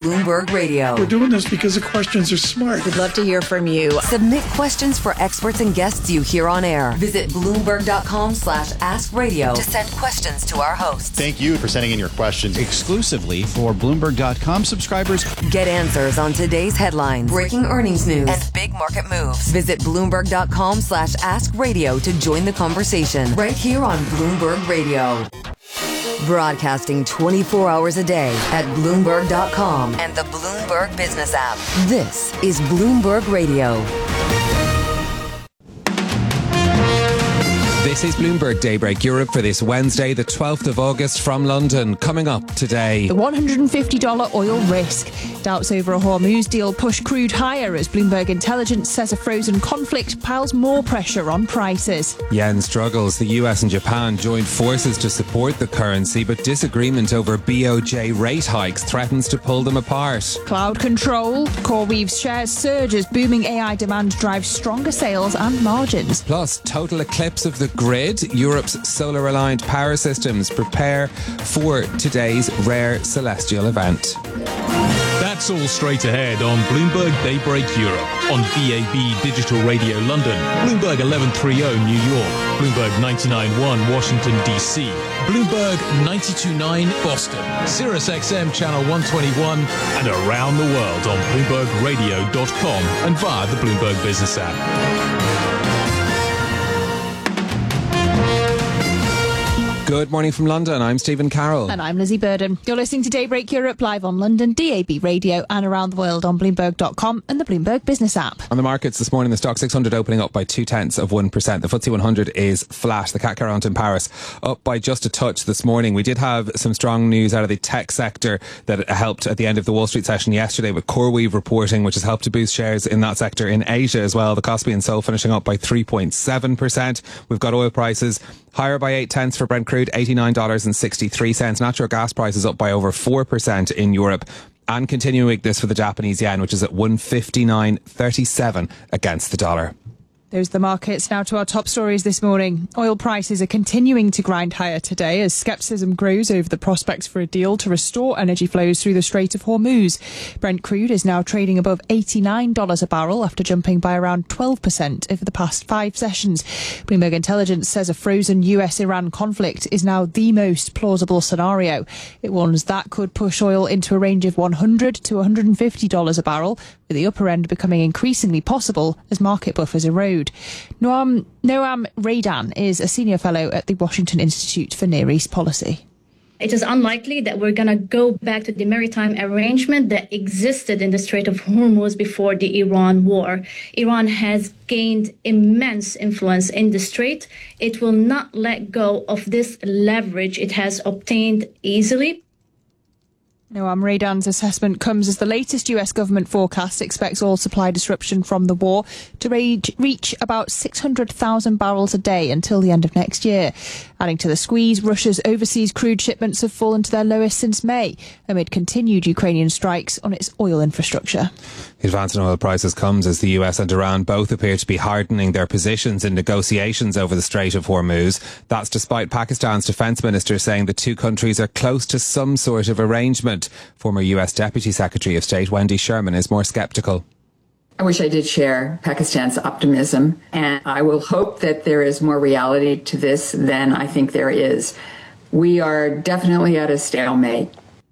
Bloomberg Radio. We're doing this because the questions are smart. We'd love to hear from you. Submit questions for experts and guests you hear on air. Visit Bloomberg.com/AskRadio to send questions to our hosts. Thank you for sending in your questions. Exclusively for Bloomberg.com subscribers. Get answers on today's headlines, breaking earnings news, and big market moves. Visit Bloomberg.com/AskRadio to join the conversation right here on Bloomberg Radio. Broadcasting 24 hours a day at Bloomberg.com and the Bloomberg Business app. This is Bloomberg Radio. This is Bloomberg Daybreak Europe for this Wednesday, the 12th of August from London. Coming up today, the $150 oil risk. Doubts over a Hormuz deal push crude higher as Bloomberg Intelligence says a frozen conflict piles more pressure on prices. yen struggles. The US and Japan joined forces to support the currency, but disagreement over BOJ rate hikes threatens to pull them apart. Cloud control. CoreWeave's shares surge as booming AI demand drives stronger sales and margins. Plus, total eclipse of the grid. Europe's solar-aligned power systems prepare for today's rare celestial event. That's all straight ahead on Bloomberg Daybreak Europe, on DAB Digital Radio London, Bloomberg 1130 New York, Bloomberg 99.1 Washington DC, Bloomberg 92.9 Boston, Sirius XM Channel 121, and around the world on BloombergRadio.com and via the Bloomberg Business app. Good morning from London. I'm Stephen Carroll. And I'm Lizzie Burden. You're listening to Daybreak Europe live on London, DAB Radio, and around the world on Bloomberg.com and the Bloomberg Business app. On the markets this morning, the Stock 600 opening up by 0.2%. The FTSE 100 is flat. The CAC 40 in Paris up by just a touch this morning. We did have some strong news out of the tech sector that helped at the end of the Wall Street session yesterday with CoreWeave reporting, which has helped to boost shares in that sector in Asia as well. The Kospi and Seoul finishing up by 3.7%. We've got oil prices higher by 0.8 for Brent crude, $89.63. Natural gas prices up by over 4% in Europe. And continuing weakness for the Japanese yen, which is at 159.37 against the dollar. Those are the markets. Now to our top stories this morning. Oil prices are continuing to grind higher today as scepticism grows over the prospects for a deal to restore energy flows through the Strait of Hormuz. Brent crude is now trading above $89 a barrel after jumping by around 12% over the past 5 sessions. Bloomberg Intelligence says a frozen US-Iran conflict is now the most plausible scenario. It warns that could push oil into a range of $100 to $150 a barrel, with the upper end becoming increasingly possible as market buffers erode. Noam Raydan is a senior fellow at the Washington Institute for Near East Policy. It is unlikely that we're going to go back to the maritime arrangement that existed in the Strait of Hormuz before the Iran war. Iran has gained immense influence in the strait. It will not let go of this leverage it has obtained easily. Noam Raydan's assessment comes as the latest US government forecast expects oil supply disruption from the war to reach about 600,000 barrels a day until the end of next year. Adding to the squeeze, Russia's overseas crude shipments have fallen to their lowest since May, amid continued Ukrainian strikes on its oil infrastructure. The advance in oil prices comes as the US and Iran both appear to be hardening their positions in negotiations over the Strait of Hormuz. That's despite Pakistan's defence minister saying the two countries are close to some sort of arrangement. Former US Deputy Secretary of State Wendy Sherman is more sceptical. I wish I did share Pakistan's optimism, and I will hope that there is more reality to this than I think there is. We are definitely at a stalemate.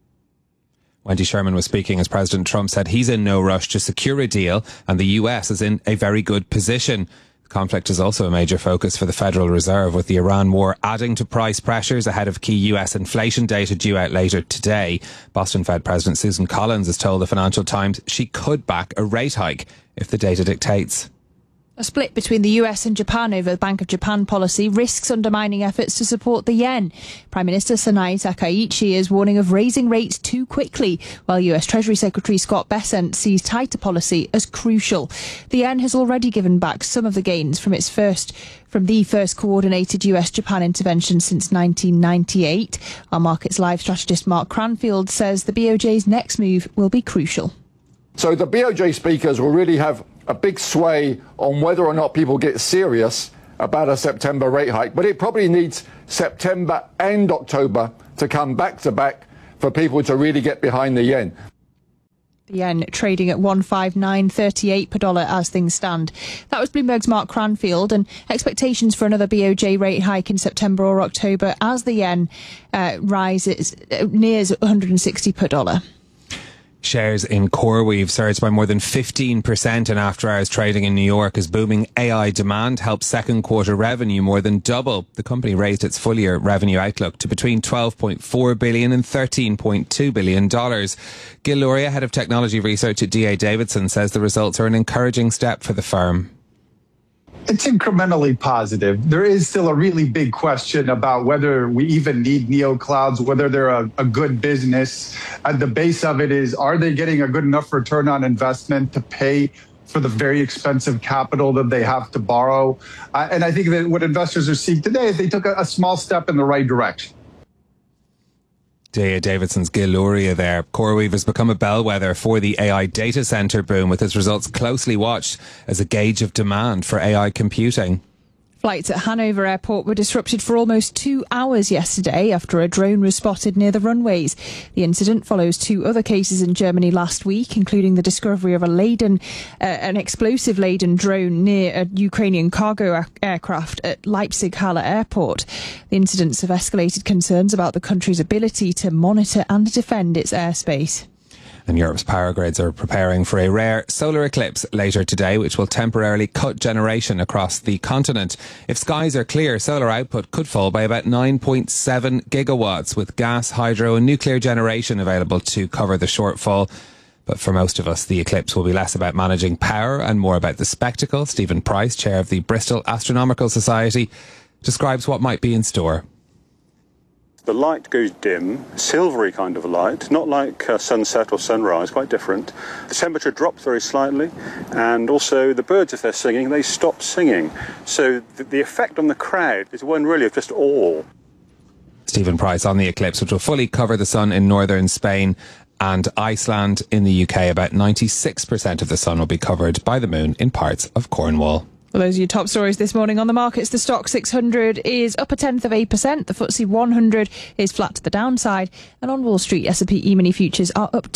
Wendy Sherman was speaking as President Trump said he's in no rush to secure a deal and the US is in a very good position. The conflict is also a major focus for the Federal Reserve, with the Iran war adding to price pressures ahead of key US inflation data due out later today. Boston Fed President Susan Collins has told the Financial Times she could back a rate hike if the data dictates. A split between the US and Japan over the Bank of Japan policy risks undermining efforts to support the yen. Prime Minister Sanai Takaichi is warning of raising rates too quickly, while US Treasury Secretary Scott Bessent sees tighter policy as crucial. The yen has already given back some of the gains from the first coordinated US-Japan intervention since 1998. Our Markets Live strategist Mark Cranfield says the BOJ's next move will be crucial. So the BOJ speakers will really have a big sway on whether or not people get serious about a September rate hike. But it probably needs September and October to come back to back for people to really get behind the yen. The yen trading at 159.38 per dollar as things stand. That was Bloomberg's Mark Cranfield, and expectations for another BOJ rate hike in September or October as the yen rises, nears 160 per dollar. Shares in CoreWeave surged by more than 15% in after-hours trading in New York as booming AI demand helped second quarter revenue more than double. The company raised its full-year revenue outlook to between $12.4 billion and $13.2 billion. Gil Luria, head of technology research at D.A. Davidson, says the results are an encouraging step for the firm. It's incrementally positive. There is still a really big question about whether we even need neoclouds, whether they're a good business. At the base of it is, are they getting a good enough return on investment to pay for the very expensive capital that they have to borrow? And I think that what investors are seeing today is they took a small step in the right direction. D.A. Davidson's Gil Luria there. CoreWeave has become a bellwether for the AI data center boom, with its results closely watched as a gauge of demand for AI computing. Flights at Hanover Airport were disrupted for almost 2 hours yesterday after a drone was spotted near the runways. The incident follows 2 other cases in Germany last week, including the discovery of an explosive-laden drone near a Ukrainian cargo aircraft at Leipzig-Halle Airport. The incidents have escalated concerns about the country's ability to monitor and defend its airspace. And Europe's power grids are preparing for a rare solar eclipse later today, which will temporarily cut generation across the continent. If skies are clear, solar output could fall by about 9.7 gigawatts, with gas, hydro and nuclear generation available to cover the shortfall. But for most of us, the eclipse will be less about managing power and more about the spectacle. Stephen Price, chair of the Bristol Astronomical Society, describes what might be in store. The light goes dim, silvery kind of light, not like sunset or sunrise, quite different. The temperature drops very slightly, and also the birds, if they're singing, they stop singing. So the effect on the crowd is one really of just awe. Stephen Price on the eclipse, which will fully cover the sun in northern Spain and Iceland. In the UK, about 96% of the sun will be covered by the moon in parts of Cornwall. Well, those are your top stories this morning on the markets. The Stock 600 is up 0.1%. The FTSE 100 is flat to the downside. And on Wall Street, S&P E-mini futures are up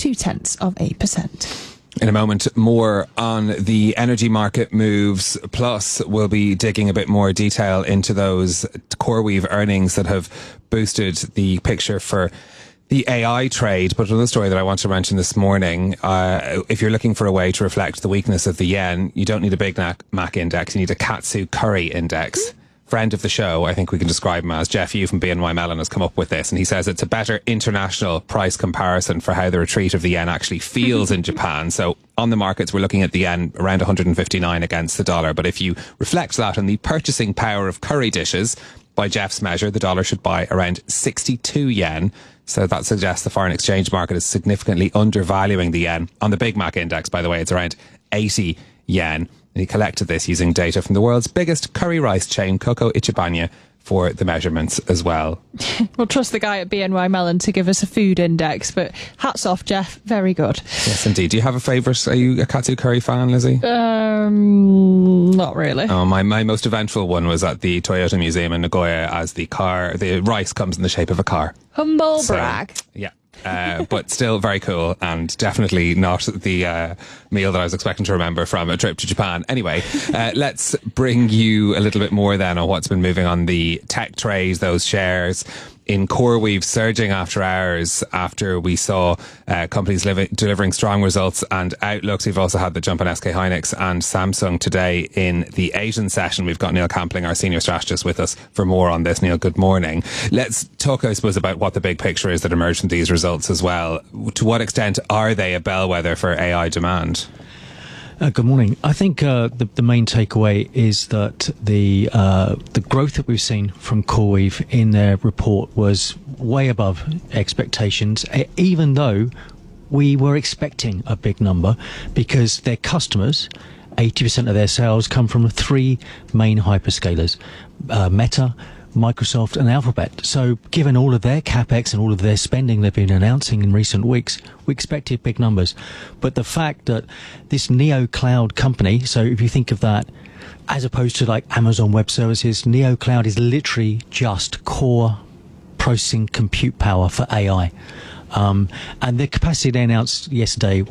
0.2%. In a moment, more on the energy market moves. Plus, we'll be digging a bit more detail into those CoreWeave earnings that have boosted the picture for the AI trade. But another story that I want to mention this morning, if you're looking for a way to reflect the weakness of the yen, you don't need a Big Mac index, you need a Katsu Curry index. Friend of the show, I think we can describe him as, Jeff Yu from BNY Mellon has come up with this, and he says it's a better international price comparison for how the retreat of the yen actually feels in Japan. So on the markets, we're looking at the yen around 159 against the dollar. But if you reflect that on the purchasing power of curry dishes, by Jeff's measure, the dollar should buy around 62 yen. So that suggests the foreign exchange market is significantly undervaluing the yen. On the Big Mac index, by the way, it's around 80 yen. And he collected this using data from the world's biggest curry rice chain, Coco Ichibanya, for the measurements as well. We'll trust the guy at BNY Mellon to give us a food index, but hats off, Jeff. Very good. Yes, indeed. Do you have a favourite? Are you a Katsu Curry fan, Lizzie? Not really. Oh, my most eventful one was at the Toyota Museum in Nagoya, as the rice comes in the shape of a car. Humble brag. Yeah. But still very cool, and definitely not the meal that I was expecting to remember from a trip to Japan. Anyway, let's bring you a little bit more then on what's been moving on the tech trades, those shares in CoreWeave surging after hours after we saw companies delivering strong results and outlooks. We've also had the jump on SK Hynix and Samsung today in the Asian session. We've got Neil Campling, our senior strategist, with us for more on this. Neil, good morning. Let's talk, I suppose, about what the big picture is that emerged from these results as well. To what extent are they a bellwether for AI demand? Good morning. I think the main takeaway is that the growth that we've seen from CoreWeave in their report was way above expectations, even though we were expecting a big number, because their customers, 80% of their sales come from 3 main hyperscalers, Meta, Microsoft and Alphabet. So given all of their capex and all of their spending they've been announcing in recent weeks, we expected big numbers. But the fact that this Neo Cloud company, so if you think of that as opposed to like Amazon Web Services, Neo Cloud is literally just core processing compute power for AI. And the capacity they announced yesterday